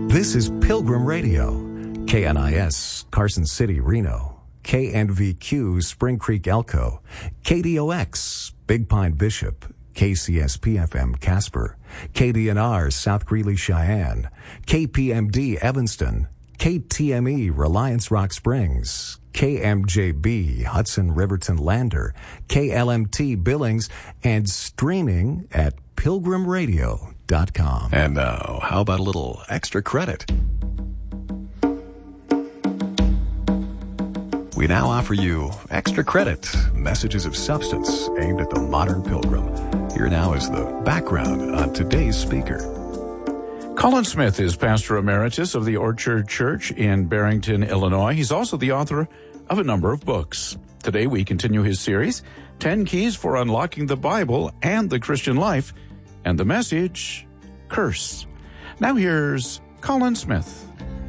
This is Pilgrim Radio, KNIS, Carson City, Reno, KNVQ, Spring Creek, Elko, KDOX, Big Pine, Bishop, KCSP-FM, Casper, KDNR, South Greeley, Cheyenne, KPMD, Evanston, KTME, Reliance Rock Springs, KMJB, Hudson Riverton Lander, KLMT Billings, and streaming at pilgrimradio.com. And now, how about a little extra credit? We now offer you Extra Credit, messages of substance aimed at the modern pilgrim. Here now is the background on today's speaker. Colin Smith is pastor emeritus of the Orchard Church in Barrington, Illinois. He's also the author of a number of books. Today we continue his series, 10 Keys for Unlocking the Bible and the Christian Life, and the message, Curse. Now here's Colin Smith.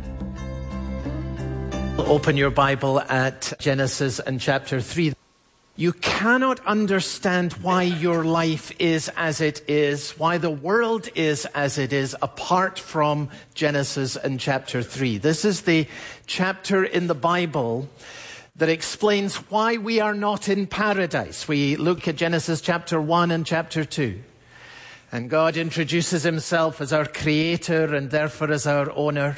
Open your Bible at Genesis and chapter 3. You cannot understand why your life is as it is, why the world is as it is, apart from Genesis and chapter 3. This is the chapter in the Bible that explains why we are not in paradise. We look at Genesis chapter 1 and chapter 2. And God introduces himself as our creator and therefore as our owner,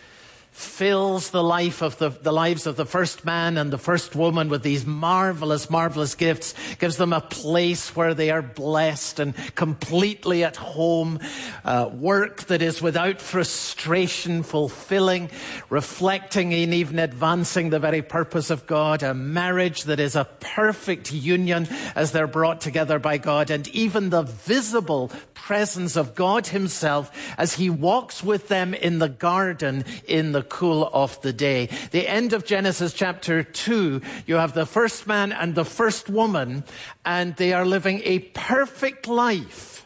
fills the lives of the first man and the first woman with these marvelous, marvelous gifts, gives them a place where they are blessed and completely at home, work that is without frustration, fulfilling, reflecting and even advancing the very purpose of God, a marriage that is a perfect union as they're brought together by God, and even the visible presence of God himself as he walks with them in the garden in the cool of the day. The end of Genesis chapter 2, you have the first man and the first woman, and they are living a perfect life.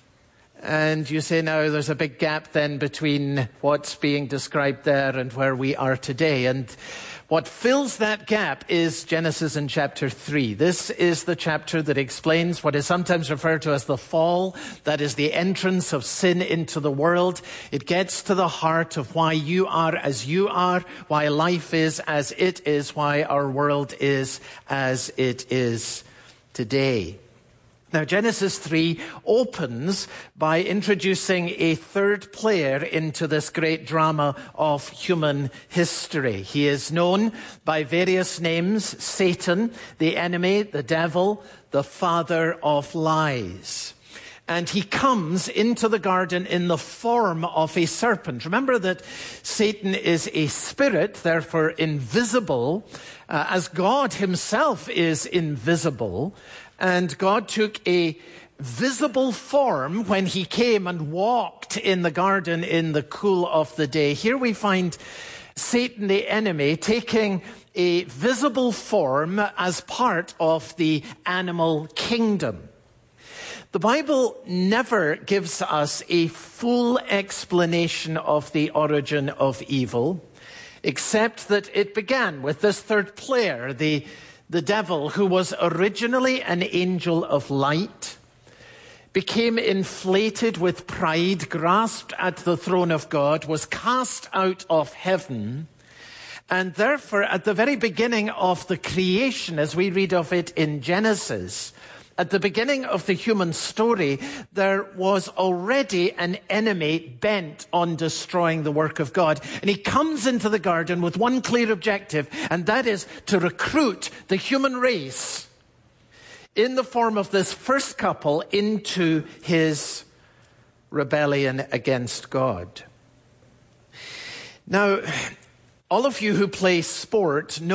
And you say, now there's a big gap then between what's being described there and where we are today. And what fills that gap is Genesis in chapter 3. This is the chapter that explains what is sometimes referred to as the fall. That is the entrance of sin into the world. It gets to the heart of why you are as you are, why life is as it is, why our world is as it is today. Now, Genesis 3 opens by introducing a third player into this great drama of human history. He is known by various names: Satan, the enemy, the devil, the father of lies. And he comes into the garden in the form of a serpent. Remember that Satan is a spirit, therefore invisible, as God himself is invisible. And God took a visible form when he came and walked in the garden in the cool of the day. Here we find Satan, the enemy, taking a visible form as part of the animal kingdom. The Bible never gives us a full explanation of the origin of evil, except that it began with this third player, the devil, who was originally an angel of light, became inflated with pride, grasped at the throne of God, was cast out of heaven, and therefore at the very beginning of the creation, as we read of it in Genesis, at the beginning of the human story, there was already an enemy bent on destroying the work of God. And he comes into the garden with one clear objective, and that is to recruit the human race in the form of this first couple into his rebellion against God. Now, all of you who play sport know